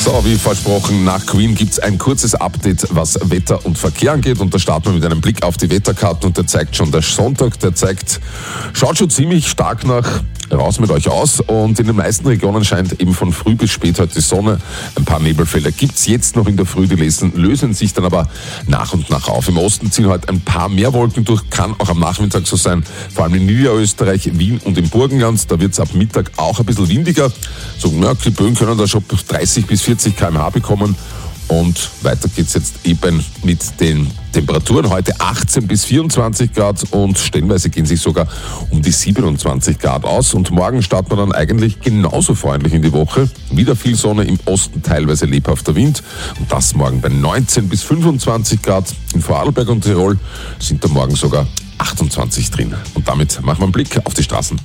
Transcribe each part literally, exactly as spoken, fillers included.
So, wie versprochen, nach Queen gibt es ein kurzes Update, was Wetter und Verkehr angeht. Und da starten wir mit einem Blick auf die Wetterkarten und der zeigt schon, der Sonntag, der zeigt, schaut schon ziemlich stark nach raus mit euch aus. Und in den meisten Regionen scheint eben von früh bis spät heute die Sonne. Ein paar Nebelfelder gibt es jetzt noch in der Früh, die lesen, lösen sich dann aber nach und nach auf. Im Osten ziehen heute ein paar mehr Wolken durch, kann auch am Nachmittag so sein, vor allem in Niederösterreich, Wien und im Burgenland. Da wird es ab Mittag auch ein bisschen windiger. So, ja, die Böen können da schon dreißig bis vierzig Kilometer pro Stunde bekommen. Und weiter geht's jetzt eben mit den Temperaturen. Heute achtzehn bis vierundzwanzig Grad und stellenweise gehen sich sogar um die siebenundzwanzig Grad aus. Und morgen starten wir dann eigentlich genauso freundlich in die Woche. Wieder viel Sonne, im Osten teilweise lebhafter Wind. Und das morgen bei neunzehn bis fünfundzwanzig Grad. In Vorarlberg und Tirol sind da morgen sogar achtundzwanzig drin. Und damit machen wir einen Blick auf die Straßen.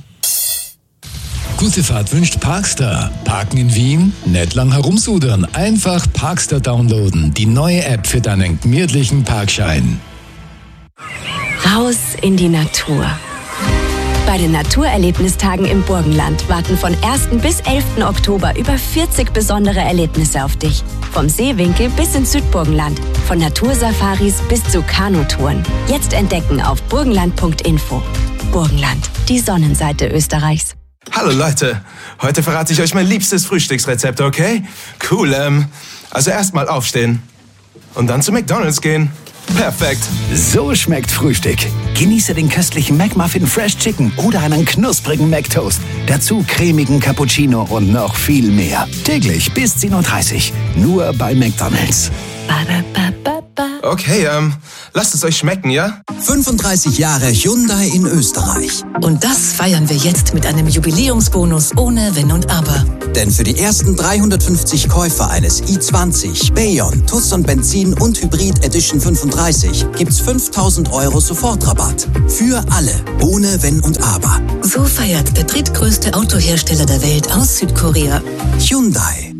Gute Fahrt wünscht Parkstar. Parken in Wien? Nicht lang herumsudern. Einfach Parkstar downloaden. Die neue App für deinen gemütlichen Parkschein. Raus in die Natur. Bei den Naturerlebnistagen im Burgenland warten von ersten bis elften Oktober über vierzig besondere Erlebnisse auf dich. Vom Seewinkel bis ins Südburgenland, von Natursafaris bis zu Kanutouren. Jetzt entdecken auf burgenland punkt info. Burgenland, die Sonnenseite Österreichs. Hallo Leute, heute verrate ich euch mein liebstes Frühstücksrezept, okay? Cool, ähm, also erstmal aufstehen und dann zu McDonald's gehen. Perfekt. So schmeckt Frühstück. Genieße den köstlichen McMuffin Fresh Chicken oder einen knusprigen McToast. Dazu cremigen Cappuccino und noch viel mehr. Täglich bis zehn Uhr dreißig. Nur bei McDonald's. Okay, ähm, lasst es euch schmecken, ja? fünfunddreißig Jahre Hyundai in Österreich. Und das feiern wir jetzt mit einem Jubiläumsbonus ohne Wenn und Aber. Denn für die ersten dreihundertfünfzig Käufer eines i zwanzig, Bayon, Tuss und Benzin und Hybrid Edition fünfunddreißig gibt's fünftausend Euro Sofortrabatt. Für alle, ohne Wenn und Aber. So feiert der drittgrößte Autohersteller der Welt aus Südkorea. Hyundai.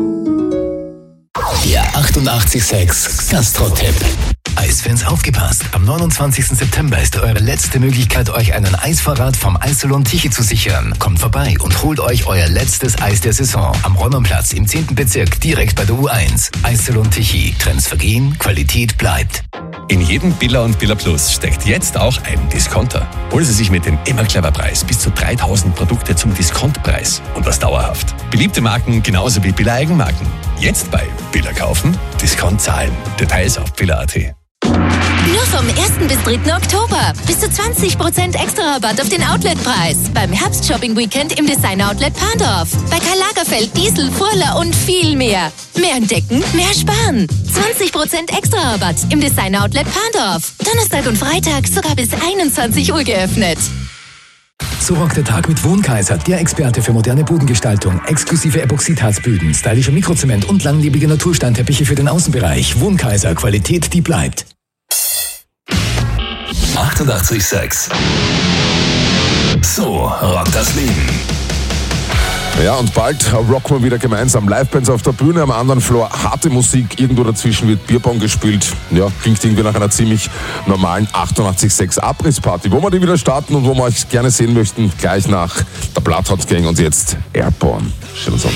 Der achtundachtzig Komma sechs Gastro-Tipp. Eisfans aufgepasst! Am neunundzwanzigsten September ist eure letzte Möglichkeit, euch einen Eisvorrat vom Eissalon Tichy zu sichern. Kommt vorbei und holt euch euer letztes Eis der Saison. Am Räumerplatz im zehnten Bezirk, direkt bei der U eins. Eissalon Tichy. Trends vergehen, Qualität bleibt. In jedem Billa und Billa Plus steckt jetzt auch ein Discounter. Holen Sie sich mit dem Immer Clever Preis bis zu dreitausend Produkte zum Diskontpreis und das dauerhaft. Beliebte Marken genauso wie Billa Eigenmarken. Jetzt bei Billa kaufen, Discount zahlen. Details auf billa punkt at. Nur vom ersten bis dritten Oktober. Bis zu zwanzig Prozent extra Rabatt auf den Outletpreis. Beim Herbst-Shopping-Weekend im Design-Outlet Pandorf. Bei Karl Lagerfeld, Diesel, Furler und viel mehr. Mehr entdecken, mehr sparen. zwanzig Prozent extra Rabatt im Design-Outlet Pandorf. Donnerstag und Freitag sogar bis einundzwanzig Uhr geöffnet. So rockt der Tag mit Wohnkaiser, der Experte für moderne Bodengestaltung, exklusive Epoxidharzböden, stylischer Mikrozement und langlebige Natursteinteppiche für den Außenbereich. Wohnkaiser, Qualität, die bleibt. achtundachtzig Komma sechs. So rockt das Leben. Ja, und bald rocken wir wieder gemeinsam. Livebands auf der Bühne, am anderen Floor harte Musik. Irgendwo dazwischen wird Bierpong gespielt. Ja, klingt irgendwie nach einer ziemlich normalen achtundachtzig Komma sechs Abrissparty. Wo wir die wieder starten und wo wir euch gerne sehen möchten, gleich nach der Bloodhound Gang und jetzt Airborne. Schönen Sonntag.